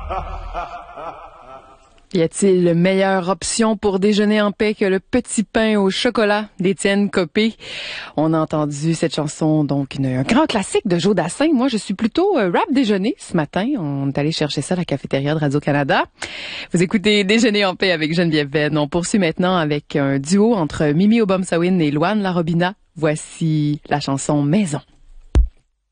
Y a-t-il une meilleure option pour déjeuner en paix que le petit pain au chocolat d'Étienne Copé? On a entendu cette chanson, donc un grand classique de Joe Dassin. Moi, je suis plutôt rap déjeuner ce matin. On est allé chercher ça à la cafétéria de Radio-Canada. Vous écoutez Déjeuner en paix avec Geneviève Venn. On poursuit maintenant avec un duo entre Mimi Obomsawin et Louane Larobina. Voici la chanson Maison.